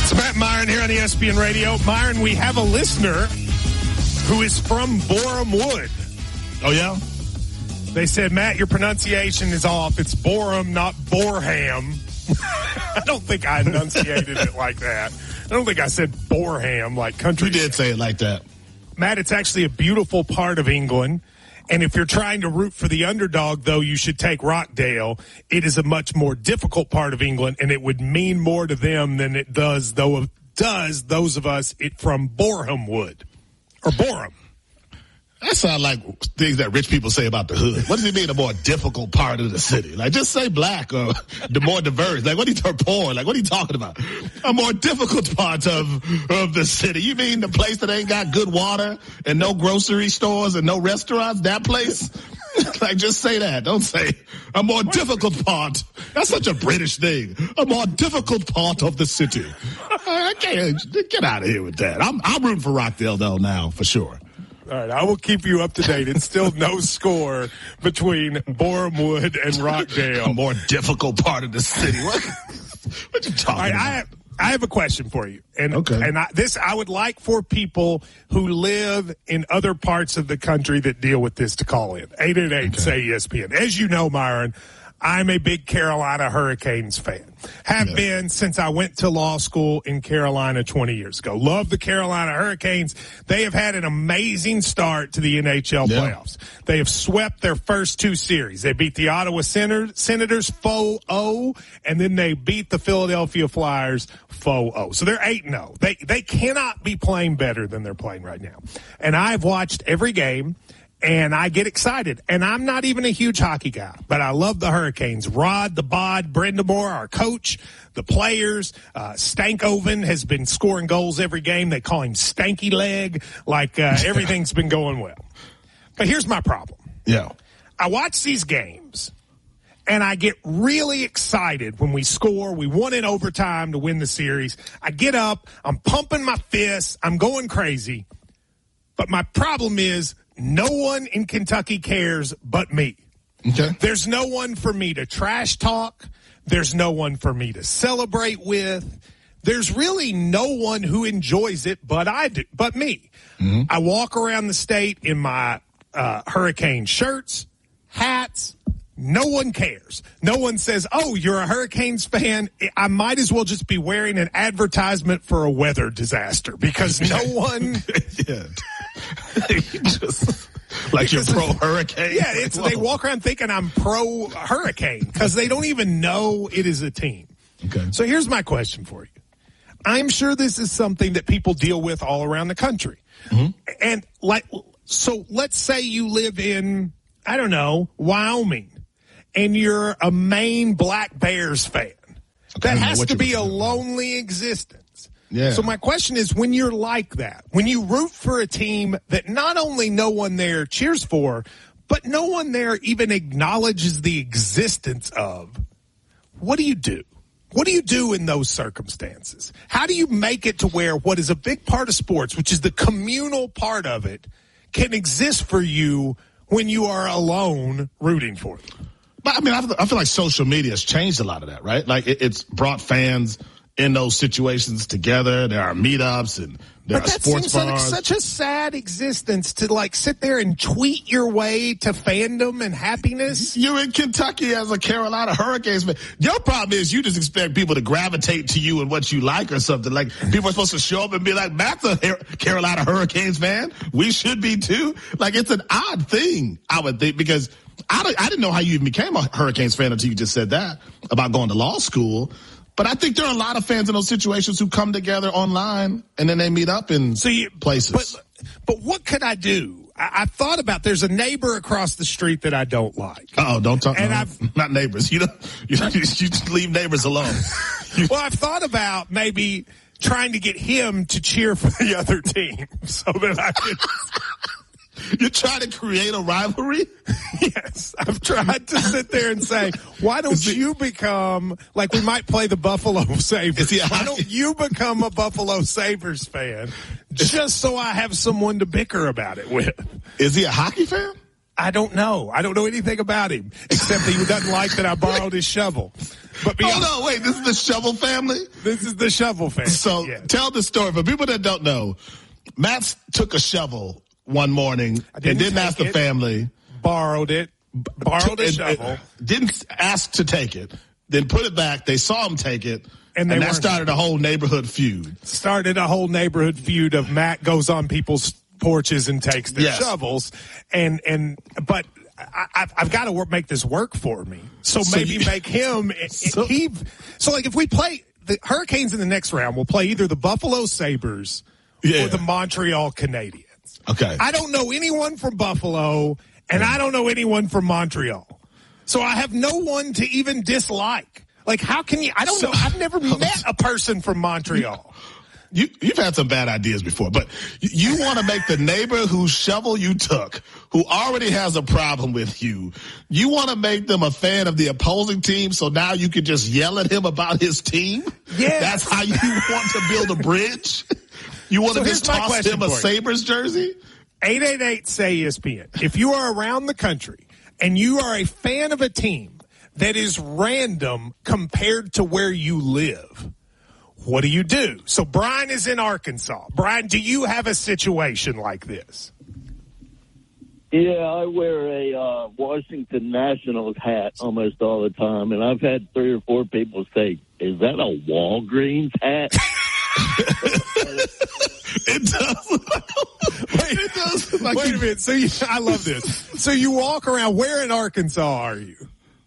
It's Matt Myron here on ESPN Radio. Myron, we have a listener who is from Borehamwood Wood. Oh, yeah? They said, Matt, your pronunciation is off. It's Boreham, not Boreham. I don't think I enunciated it like that. I don't think I said Boreham like country. You did say it like that. Matt, it's actually a beautiful part of England. And if you're trying to root for the underdog, though, you should take Rockdale. It is a much more difficult part of England, and it would mean more to them than it does those of us from Borehamwood or Boreham. That sounds like things that rich people say about the hood. What does it mean, a more difficult part of the city? Like, just say black or the more diverse. Like, what are you poor? Like, what are you talking about? A more difficult part of the city. You mean the place that ain't got good water and no grocery stores and no restaurants? That place? Like, just say that. Don't say a more difficult part. That's such a British thing. A more difficult part of the city. I can't get out of here with that. I'm rooting for Rockdale, though, now, for sure. All right, I will keep you up to date. It's still no score between Borehamwood and Rockdale. A more difficult part of the city. What you talking about? I have a question for you. And, okay. And I would like for people who live in other parts of the country that deal with this to call in. 888-SAY-ESPN. As you know, Myron, I'm a big Carolina Hurricanes fan. Have been since I went to law school in Carolina 20 years ago. Love the Carolina Hurricanes. They have had an amazing start to the NHL playoffs. They have swept their first two series. They beat the Ottawa Senators 4-0, and then they beat the Philadelphia Flyers 4-0. So they're 8-0. They cannot be playing better than they're playing right now. And I've watched every game. And I get excited. And I'm not even a huge hockey guy, but I love the Hurricanes. Rod, the Bod, Brindamore, our coach, the players. Stankoven has been scoring goals every game. They call him Stanky Leg. Like, everything's been going well. But here's my problem. Yeah. I watch these games, and I get really excited when we score. We won in overtime to win the series. I get up. I'm pumping my fists. I'm going crazy. But my problem is, no one in Kentucky cares but me. Okay. There's no one for me to trash talk. There's no one for me to celebrate with. There's really no one who enjoys it but me. Mm-hmm. I walk around the state in my Hurricane shirts, hats. No one cares. No one says, oh, you're a Hurricanes fan. I might as well just be wearing an advertisement for a weather disaster because no one. Yeah. Just, like you're pro-hurricane? Yeah, they walk around thinking I'm pro-hurricane because they don't even know it is a team. Okay. So here's my question for you. I'm sure this is something that people deal with all around the country. Mm-hmm. And so let's say you live in, I don't know, Wyoming, and you're a Maine Black Bears fan. That has to be a lonely existence. Yeah. So my question is, when you're like that, when you root for a team that not only no one there cheers for, but no one there even acknowledges the existence of, what do you do? What do you do in those circumstances? How do you make it to where what is a big part of sports, which is the communal part of it, can exist for you when you are alone rooting for it? But I mean, I feel like social media has changed a lot of that, right? Like it's brought fans in those situations together. There are meetups and there are sports bars. But that seems like such a sad existence to like sit there and tweet your way to fandom and happiness. You're in Kentucky as a Carolina Hurricanes fan. Your problem is you just expect people to gravitate to you and what you like or something. Like people are supposed to show up and be like, Matt's a Carolina Hurricanes fan. We should be too. Like it's an odd thing, I would think, because I didn't know how you even became a Hurricanes fan until you just said that about going to law school. But I think there are a lot of fans in those situations who come together online and then they meet up in places. But what could I do? I thought about, there's a neighbor across the street that I don't like. Oh, don't talk. And not neighbors. You just leave neighbors alone. Well, I've thought about maybe trying to get him to cheer for the other team so that I could. You're trying to create a rivalry? Yes. I've tried to sit there and say, why don't you become, like we might play the Buffalo Sabres. Why don't you become a Buffalo Sabres fan just so I have someone to bicker about it with? Is he a hockey fan? I don't know. I don't know anything about him, except that he doesn't like that I borrowed his shovel. But Hold on, wait, this is the Shovel family? This is the Shovel family. So yes. Tell the story. For people that don't know, Matt took a shovel one morning and didn't ask the family. Borrowed a shovel. Didn't ask to take it. Then put it back. They saw him take it. And that started a whole neighborhood feud. Started a whole neighborhood feud of Matt goes on people's porches and takes their shovels. But I've got to make this work for me. So maybe make him. So like if we play the Hurricanes in the next round, we'll play either the Buffalo Sabres or the Montreal Canadiens. Okay. I don't know anyone from Buffalo, and I don't know anyone from Montreal. So I have no one to even dislike. Like, how can you? I don't know. I've never met a person from Montreal. You've had some bad ideas before, but you want to make the neighbor whose shovel you took, who already has a problem with you, you want to make them a fan of the opposing team so now you can just yell at him about his team? Yeah. That's how you want to build a bridge? You want to just toss him a Sabres jersey? 888-SAY-ESPN. If you are around the country and you are a fan of a team that is random compared to where you live, what do you do? So Brian is in Arkansas. Brian, do you have a situation like this? Yeah, I wear a Washington Nationals hat almost all the time, and I've had 3 or 4 people say, "Is that a Walgreens hat?" It does. Wait a minute. So I love this. So you walk around. Where in Arkansas are you?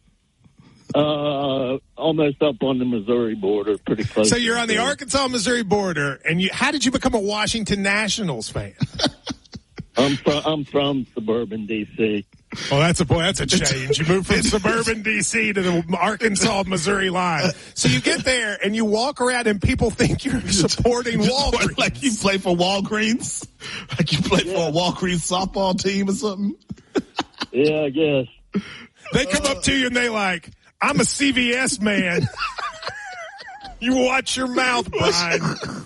Almost up on the Missouri border, pretty close. So you're on the Arkansas-Missouri border, and how did you become a Washington Nationals fan? I'm from suburban D.C. Oh, that's a change. You move from suburban D.C. to the Arkansas-Missouri line. So you get there, and you walk around, and people think you're supporting Walgreens. Like you play for Walgreens? Like you play for a Walgreens softball team or something? Yeah, I guess. They come up to you, and they like, I'm a CVS man. You watch your mouth, Brian.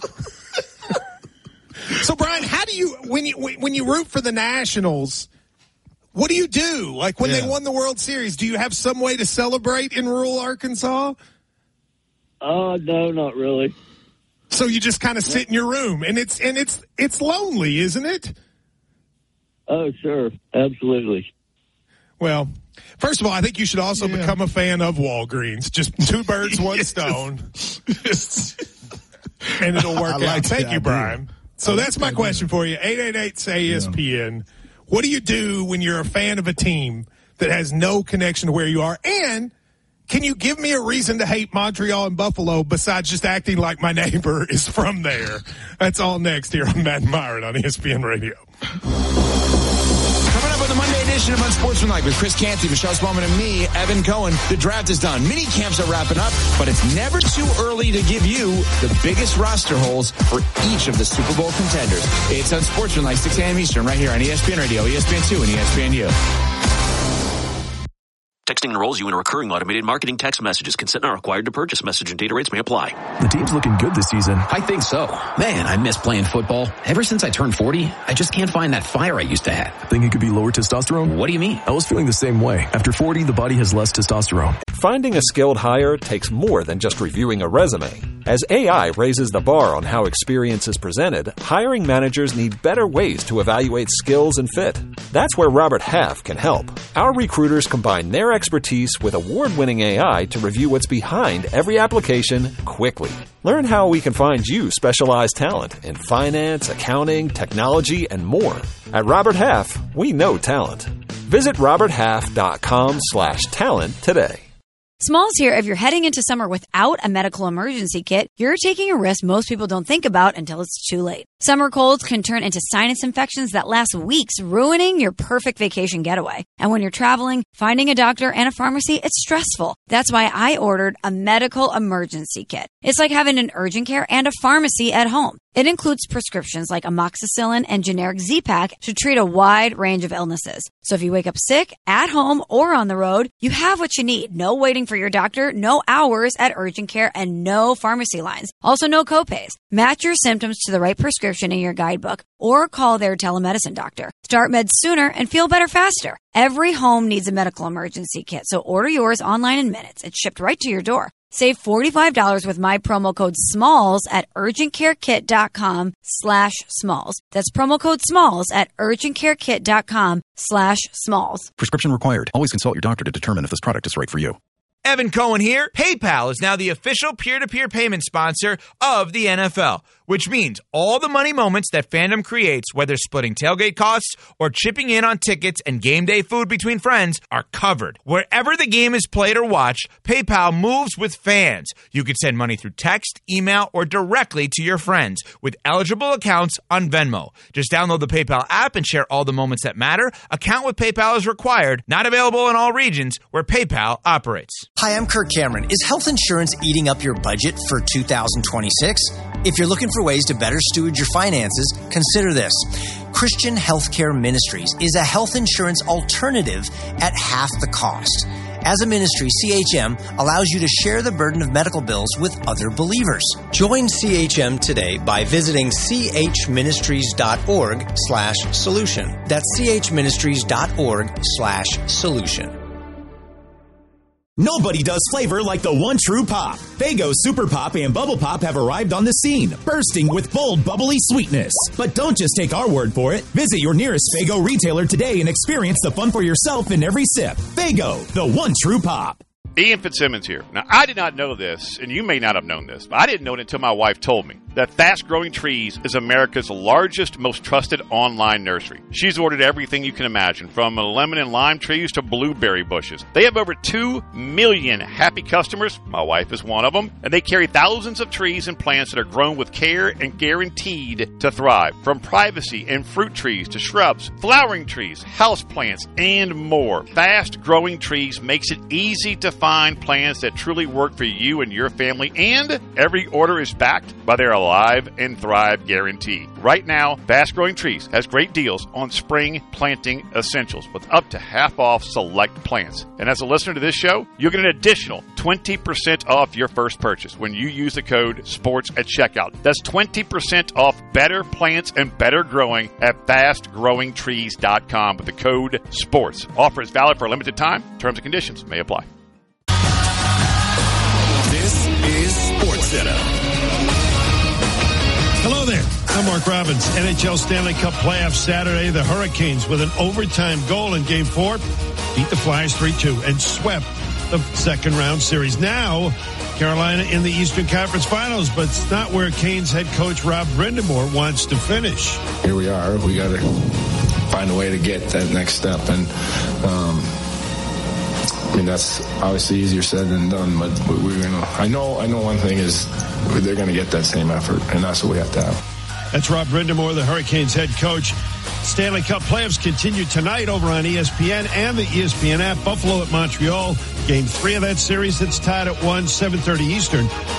So, Brian, how do you when you root for the Nationals, what do you do? Like when they won the World Series, do you have some way to celebrate in rural Arkansas? No, not really. So you just kind of sit in your room, and it's lonely, isn't it? Oh, sure, absolutely. Well, first of all, I think you should also become a fan of Walgreens. Just 2 birds, 1 stone. And it'll work out. Thank you, Brian. So that's my question for you. 888-SAY-ESPN. What do you do when you're a fan of a team that has no connection to where you are? And can you give me a reason to hate Montreal and Buffalo besides just acting like my neighbor is from there? That's all next here on Matt and Myron on ESPN Radio. Coming up on the Monday edition of Unsportsmanlike with Chris Canty, Michelle Spaulding, and me, Evan Cohen. The draft is done. Mini camps are wrapping up, but it's never too early to give you the biggest roster holes for each of the Super Bowl contenders. It's Unsportsmanlike, 6 a.m. Eastern, right here on ESPN Radio, ESPN2, and ESPNU. Texting enrolls you in recurring automated marketing text messages. Consent not required to purchase. Message and data rates may apply. The team's looking good this season. I think so. Man, I miss playing football. Ever since I turned 40, I just can't find that fire I used to have. Think it could be lower testosterone? What do you mean? I was feeling the same way. After 40, the body has less testosterone. Finding a skilled hire takes more than just reviewing a resume. As AI raises the bar on how experience is presented, hiring managers need better ways to evaluate skills and fit. That's where Robert Half can help. Our recruiters combine their expertise with award-winning AI to review what's behind every application quickly. Learn how we can find you specialized talent in finance, accounting, technology, and more. At Robert Half, we know talent. Visit roberthalf.com/talent today. Smalls here. If you're heading into summer without a medical emergency kit, you're taking a risk most people don't think about until it's too late. Summer colds can turn into sinus infections that last weeks, ruining your perfect vacation getaway. And when you're traveling, finding a doctor and a pharmacy, it's stressful. That's why I ordered a medical emergency kit. It's like having an urgent care and a pharmacy at home. It includes prescriptions like amoxicillin and generic Z-Pak to treat a wide range of illnesses. So if you wake up sick, at home, or on the road, you have what you need. No waiting for your doctor, no hours at urgent care, and no pharmacy lines. Also, no copays. Match your symptoms to the right prescription prescription in your guidebook or call their telemedicine doctor. Start meds sooner and feel better faster. Every home needs a medical emergency kit, so order yours online in minutes. It's shipped right to your door. Save $45 with my promo code SMALLS at urgentcarekit.com/smalls. That's promo code SMALLS at urgentcarekit.com/smalls. Prescription required. Always consult your doctor to determine if this product is right for you. Evan Cohen here. PayPal is now the official peer-to-peer payment sponsor of the NFL, which means all the money moments that fandom creates, whether splitting tailgate costs or chipping in on tickets and game day food between friends, are covered. Wherever the game is played or watched, PayPal moves with fans. You can send money through text, email, or directly to your friends with eligible accounts on Venmo. Just download the PayPal app and share all the moments that matter. Account with PayPal is required. Not available in all regions where PayPal operates. Hi, I'm Kirk Cameron. Is health insurance eating up your budget for 2026? If you're looking for ways to better steward your finances, consider this. Christian Healthcare Ministries is a health insurance alternative at half the cost. As a ministry, CHM allows you to share the burden of medical bills with other believers. Join CHM today by visiting chministries.org/solution. That's chministries.org/solution. Nobody does flavor like the one true pop. Faygo Super Pop and Bubble Pop have arrived on the scene, bursting with bold, bubbly sweetness. But don't just take our word for it. Visit your nearest Faygo retailer today and experience the fun for yourself in every sip. Faygo, the one true pop. Ian Fitzsimmons here. Now, I did not know this, and you may not have known this, but I didn't know it until my wife told me, that Fast Growing Trees is America's largest, most trusted online nursery. She's ordered everything you can imagine, from lemon and lime trees to blueberry bushes. They have over 2 million happy customers. My wife is one of them. And they carry thousands of trees and plants that are grown with care and guaranteed to thrive. From privacy and fruit trees to shrubs, flowering trees, houseplants, and more. Fast Growing Trees makes it easy to find plants that truly work for you and your family, and every order is backed by their Alive and Thrive guarantee. Right now, Fast Growing Trees has great deals on spring planting essentials with up to half off select plants. And as a listener to this show, you'll get an additional 20% off your first purchase when you use the code SPORTS at checkout. That's 20% off better plants and better growing at fastgrowingtrees.com with the code SPORTS. Offer is valid for a limited time. Terms and conditions may apply. This is SportsCenter. Hello there. I'm Mark Robbins. NHL Stanley Cup playoffs Saturday. The Hurricanes, with an overtime goal in Game 4, beat the Flyers 3-2 and swept the second round series. Now, Carolina in the Eastern Conference Finals, but it's not where Canes head coach Rob Brind'Amour wants to finish. Here we are. We got to find a way to get that next step, and I mean, that's obviously easier said than done, but we're gonna. I know one thing is they're going to get that same effort, and that's what we have to have. That's Rob Brind'Amour, the Hurricanes head coach. Stanley Cup playoffs continue tonight over on ESPN and the ESPN app. Buffalo at Montreal, Game 3 of that series. It's tied at 1, 7:30 Eastern.